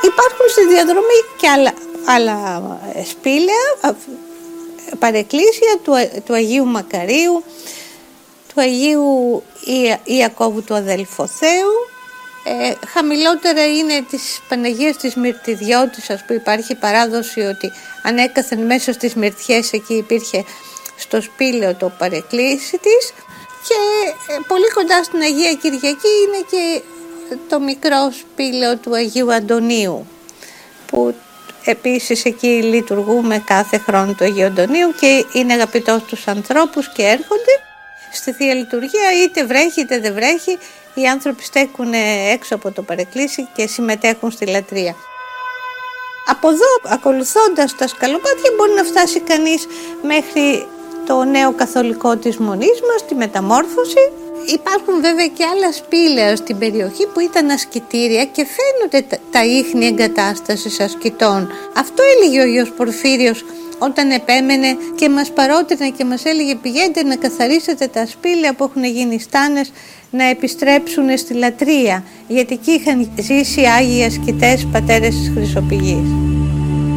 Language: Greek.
Υπάρχουν στη διαδρομή και άλλα σπήλαια, παρεκκλήσια του Αγίου Μακαρίου, του Αγίου Ιακώβου του Αδελφοθέου. Χαμηλότερα είναι της Παναγίας της Μυρτιδιώτισσας, που υπάρχει παράδοση ότι ανέκαθεν μέσα στις Μυρτιές εκεί υπήρχε στο σπήλαιο το παρεκκλήσι της, και πολύ κοντά στην Αγία Κυριακή είναι και το μικρό σπήλαιο του Αγίου Αντωνίου, που επίσης εκεί λειτουργούμε κάθε χρόνο του Αγίου Αντωνίου και είναι αγαπητό στους ανθρώπους και έρχονται στη Θεία Λειτουργία, είτε βρέχει είτε δεν βρέχει. Οι άνθρωποι στέκουν έξω από το παρεκκλήσι και συμμετέχουν στη λατρεία. Από εδώ, ακολουθώντας τα σκαλοπάτια, μπορεί να φτάσει κανείς μέχρι το νέο καθολικό της Μονής μας, τη Μεταμόρφωση. Υπάρχουν βέβαια και άλλα σπήλαια στην περιοχή που ήταν ασκητήρια και φαίνονται τα ίχνη εγκατάστασης ασκητών. Αυτό έλεγε ο Άγιος Πορφύριος όταν επέμενε και μας παρότρινε και μας έλεγε: πηγαίνετε να καθαρίσετε τα σπήλαια που έχουν γίνει στάνες, να επιστρέψουν στη λατρεία, γιατί εκεί είχαν ζήσει Άγιοι ασκητές πατέρες της Χρυσοπηγής.